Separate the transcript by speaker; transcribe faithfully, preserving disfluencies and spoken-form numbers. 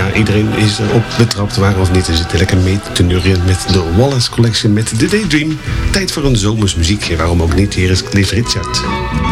Speaker 1: ja, iedereen is erop betrapt, waar of niet. Ze zitten lekker mee te neurien met de Wallace Collection met The Daydream. Tijd voor een zomers muziek. Waarom ook niet? Hier is Cliff Richard.